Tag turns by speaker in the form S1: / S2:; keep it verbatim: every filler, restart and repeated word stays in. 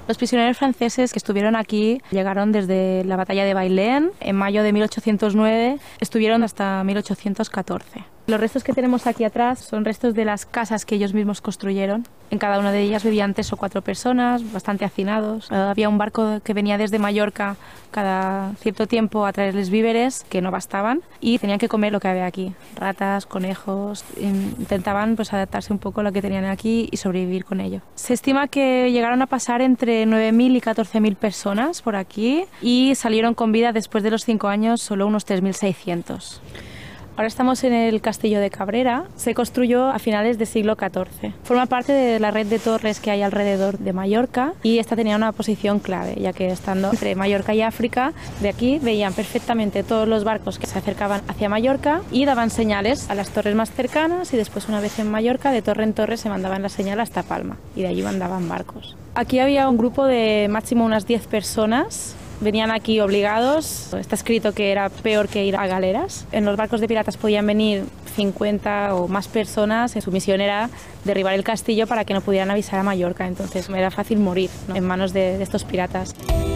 S1: Los prisioneros franceses que estuvieron aquí llegaron desde la batalla de Bailén en mayo de mil ochocientos nueve, estuvieron hasta mil ochocientos catorce. Los restos que tenemos aquí atrás son restos de las casas que ellos mismos construyeron. En cada una de ellas vivían tres o cuatro personas, bastante hacinados. Había un barco que venía desde Mallorca cada cierto tiempo a traerles víveres que no bastaban y tenían que comer lo que había aquí. Ratas, conejos, intentaban pues adaptarse un poco a lo que tenían aquí y sobrevivir con ello. Se estima que llegaron a pasar entre nueve mil y catorce mil personas por aquí y salieron con vida después de los cinco años solo unos tres mil seiscientos. Ahora estamos en el Castillo de Cabrera. Se construyó a finales del siglo catorce. Forma parte de la red de torres que hay alrededor de Mallorca y esta tenía una posición clave, ya que estando entre Mallorca y África, de aquí veían perfectamente todos los barcos que se acercaban hacia Mallorca y daban señales a las torres más cercanas y después, una vez en Mallorca, de torre en torre se mandaban la señal hasta Palma y de allí mandaban barcos. Aquí había un grupo de máximo unas diez personas. Venían aquí obligados, está escrito que era peor que ir a galeras. En los barcos de piratas podían venir cincuenta o más personas, su misión era derribar el castillo para que no pudieran avisar a Mallorca, entonces era fácil morir, ¿no?, en manos de, de estos piratas.